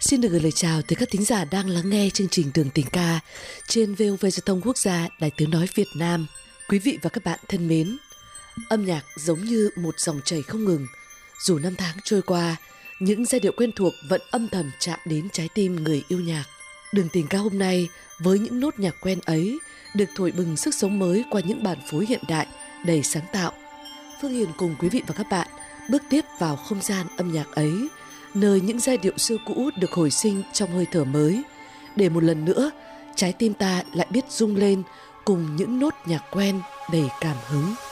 Xin được gửi lời chào tới các thính giả đang lắng nghe chương trình Đường Tình Ca trên VOV Giao thông Quốc gia Đài Tiếng Nói Việt Nam. Quý vị và các bạn thân mến, âm nhạc giống như một dòng chảy không ngừng. Dù năm tháng trôi qua, những giai điệu quen thuộc vẫn âm thầm chạm đến trái tim người yêu nhạc. Đường Tình Ca hôm nay với những nốt nhạc quen ấy được thổi bừng sức sống mới qua những bản phối hiện đại đầy sáng tạo. Phương Hiền cùng quý vị và các bạn bước tiếp vào không gian âm nhạc ấy, nơi những giai điệu xưa cũ được hồi sinh trong hơi thở mới, để một lần nữa trái tim ta lại biết rung lên cùng những nốt nhạc quen đầy cảm hứng.